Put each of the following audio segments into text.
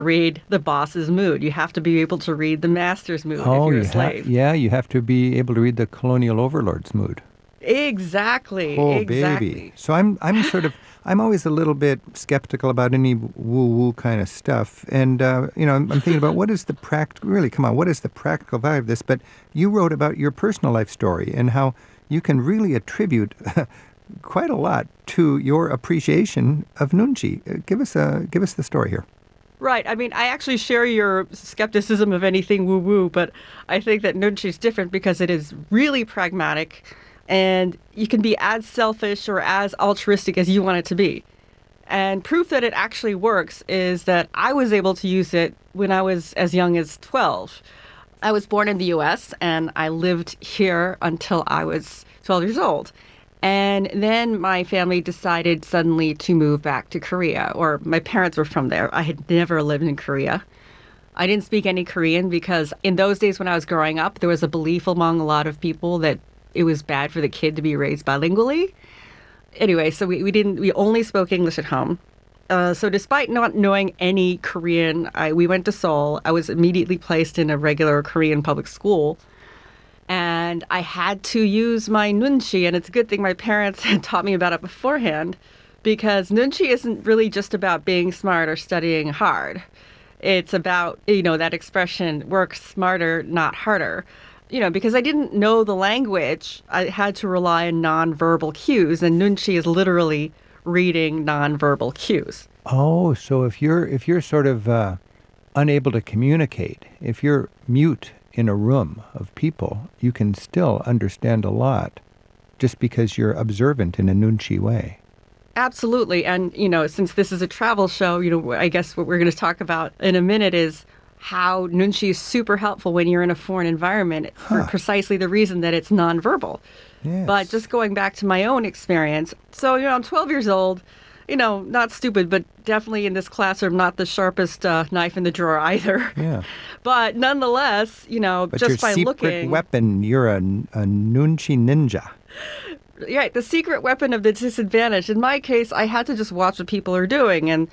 read the boss's mood. You have to be able to read the master's mood if Oh, you're a slave. yeah, you have to be able to read the colonial overlord's mood. Exactly, Oh, baby. exactly. So I'm sort of, I'm always a little bit skeptical about any woo-woo kind of stuff. And, I'm thinking about what is the really, come on, what is the practical value of this? But you wrote about your personal life story and how you can really attribute quite a lot to your appreciation of Nunchi. Give us the story here. Right. I mean, I actually share your skepticism of anything woo-woo, but I think that Nunchi is different because it is really pragmatic and you can be as selfish or as altruistic as you want it to be. And proof that it actually works is that I was able to use it when I was as young as 12. I was born in the U.S. and I lived here until I was 12 years old. And then my family decided suddenly to move back to Korea, or my parents were from there. I had never lived in Korea. I didn't speak any Korean because in those days when I was growing up, there was a belief among a lot of people that it was bad for the kid to be raised bilingually. Anyway, so we only spoke English at home. So despite not knowing any Korean, we went to Seoul. I was immediately placed in a regular Korean public school. And I had to use my nunchi, and it's a good thing my parents had taught me about it beforehand, because nunchi isn't really just about being smart or studying hard. It's about, that expression, work smarter, not harder. Because I didn't know the language, I had to rely on nonverbal cues, and nunchi is literally reading nonverbal cues. Oh, so if you're sort of unable to communicate, if you're mute in a room of people, you can still understand a lot just because you're observant in a nunchi way. Absolutely. And, since this is a travel show, I guess what we're going to talk about in a minute is how nunchi is super helpful when you're in a foreign environment for precisely the reason that it's nonverbal. Yes. But just going back to my own experience, so, I'm 12 years old, not stupid, but definitely in this classroom, not the sharpest knife in the drawer either. Yeah. But nonetheless, But just by your secret looking. weapon, you're a nunchi ninja. Right, the secret weapon of the disadvantage. In my case, I had to just watch what people are doing. And,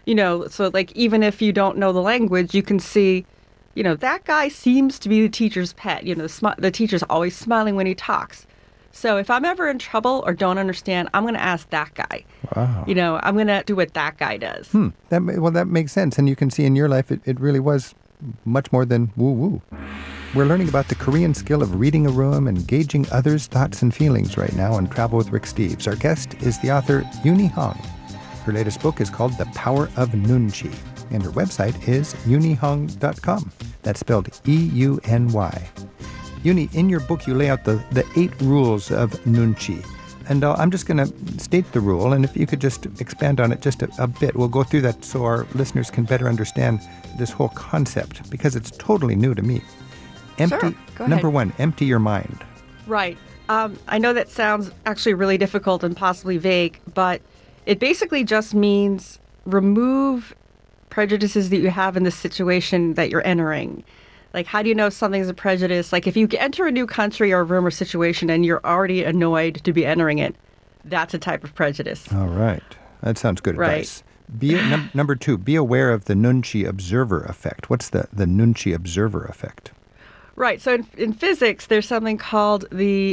so like even if you don't know the language, you can see, that guy seems to be the teacher's pet. The teacher's always smiling when he talks. So if I'm ever in trouble or don't understand, I'm going to ask that guy. Wow. I'm going to do what that guy does. That makes sense. And you can see in your life, it really was much more than woo-woo. We're learning about the Korean skill of reading a room and gauging others' thoughts and feelings right now on Travel with Rick Steves. Our guest is the author Euny Hong. Her latest book is called The Power of Nunchi, and her website is eunyhong.com. That's spelled E-U-N-Y. Euny, in your book, you lay out the 8 rules of Nunchi. And I'm just going to state the rule, and if you could just expand on it just a bit, we'll go through that so our listeners can better understand this whole concept, because it's totally new to me. Sure, go ahead. Number 1, empty your mind. Right. I know that sounds actually really difficult and possibly vague, but it basically just means remove prejudices that you have in the situation that you're entering. Like, how do you know something's a prejudice? Like, if you enter a new country or room or situation and you're already annoyed to be entering it, that's a type of prejudice. All right. That sounds good Right. advice. Number 2, be aware of the nunchi observer effect. What's the nunchi observer effect? Right. So in physics, there's something called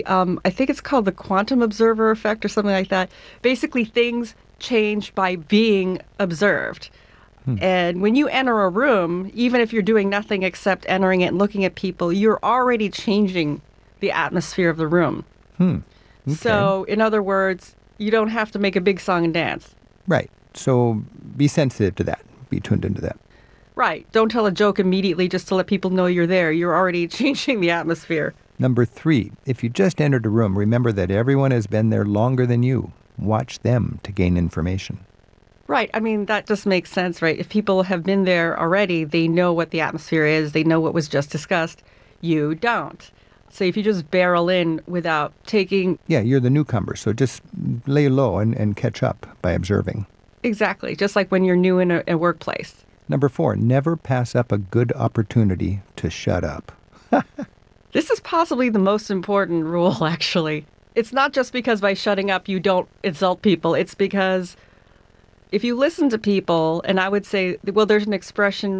I think it's called the quantum observer effect or something like that. Basically, things change by being observed. And when you enter a room, even if you're doing nothing except entering it and looking at people, you're already changing the atmosphere of the room. Okay. So, in other words, you don't have to make a big song and dance. Right. So be sensitive to that. Be tuned into that. Right. Don't tell a joke immediately just to let people know you're there. You're already changing the atmosphere. Number 3, if you just entered a room, remember that everyone has been there longer than you. Watch them to gain information. Right. I mean, that just makes sense, right? If people have been there already, they know what the atmosphere is. They know what was just discussed. You don't. So if you just barrel in without taking... Yeah, you're the newcomer, so just lay low and catch up by observing. Exactly. Just like when you're new in a workplace. Number 4, never pass up a good opportunity to shut up. This is possibly the most important rule, actually. It's not just because by shutting up you don't insult people. It's because if you listen to people, and I would say, well, there's an expression